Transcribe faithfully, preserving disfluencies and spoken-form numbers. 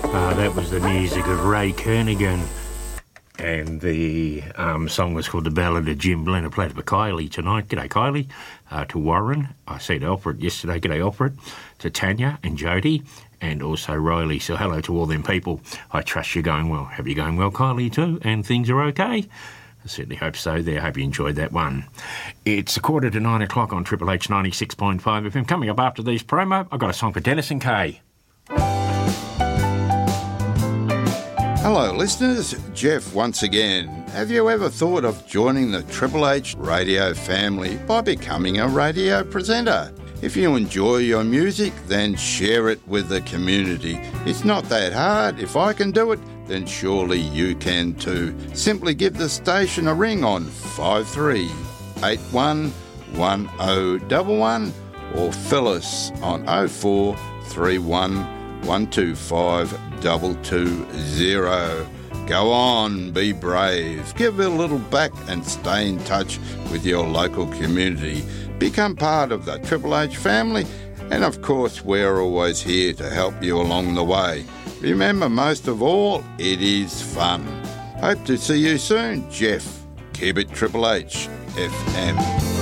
Uh, that was the music of Ray Kernigan. And the um, song was called The Ballad of Jim Blenner. Played for Kylie tonight. G'day, Kylie. Uh, to Warren. I said Alfred yesterday. G'day, Alfred. To Tanya and Jody. And also Riley. So hello to all them people. I trust you're going well. Have you going well, Kylie, too? And things are okay? I certainly hope so there. Hope you enjoyed that one. It's a quarter to nine o'clock on Triple H ninety-six point five F M. Coming up after these promo, I've got a song for Dennis and Kay. Hello listeners, Jeff once again. Have you ever thought of joining the Triple H radio family by becoming a radio presenter? If you enjoy your music, then share it with the community. It's not that hard. If I can do it, then surely you can too. Simply give the station a ring on five three eight one one oh one one or fill us on oh four three one one two five two two zero. Go on, be brave, give a little back and stay in touch with your local community. Become part of the Triple H family, and of course we're always here to help you along the way. Remember, most of all, it is fun. Hope to see you soon, Jeff. Keep it Triple H F M.